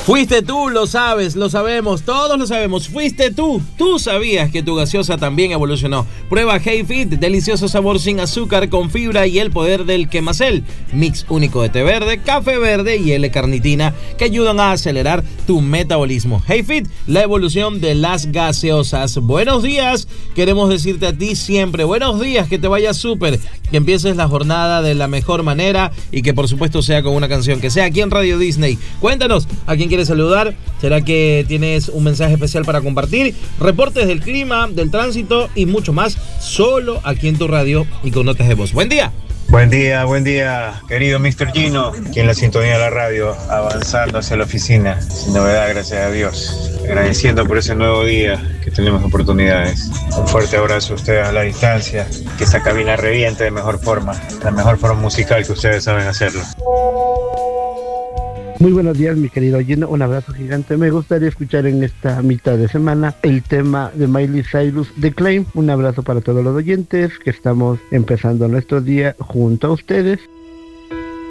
Fuiste tú, lo sabes, lo sabemos, todos lo sabemos. Fuiste tú. Tú sabías que tu gaseosa también evolucionó. Prueba Hey-Fit, delicioso sabor sin azúcar, con fibra y el poder del quemacel. Mix único de té verde, café verde y L-carnitina que ayudan a acelerar tu metabolismo. Hey-Fit, la evolución de las gaseosas. Buenos días, queremos decirte a ti siempre buenos días, que te vaya súper, que empieces la jornada de la mejor manera y que por supuesto sea con una canción que sea aquí en Radio Disney. Cuéntanos, ¿a quién quieres saludar? ¿Será que tienes un mensaje especial para compartir? Reportes del clima, del tránsito y mucho más, solo aquí en tu radio y con notas de voz. Buen día. Buen día, querido Mr. Gino, aquí en la sintonía de la radio, avanzando hacia la oficina, sin novedad, gracias a Dios, agradeciendo por ese nuevo día que tenemos oportunidades. Un fuerte abrazo a ustedes a la distancia, que esa cabina reviente de mejor forma, la mejor forma musical que ustedes saben hacerlo. Muy buenos días, mi querido Gino, un abrazo gigante. Me gustaría escuchar en esta mitad de semana el tema de Miley Cyrus, The Claim. Un abrazo para todos los oyentes, que estamos empezando nuestro día junto a ustedes.